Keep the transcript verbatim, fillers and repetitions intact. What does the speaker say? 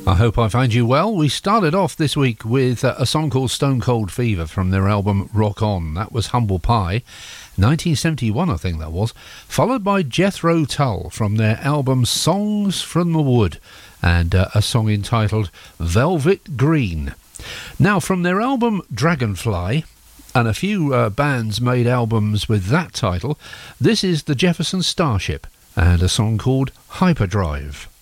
I hope I find you well. We started off this week with uh, a song called Stone Cold Fever from their album Rock On. That was Humble Pie, nineteen seventy-one I think that was, followed by Jethro Tull from their album Songs from the Wood, and uh, a song entitled Velvet Green. Now, from their album Dragonfly, and a few uh, bands made albums with that title, this is the Jefferson Starship and a song called Hyperdrive.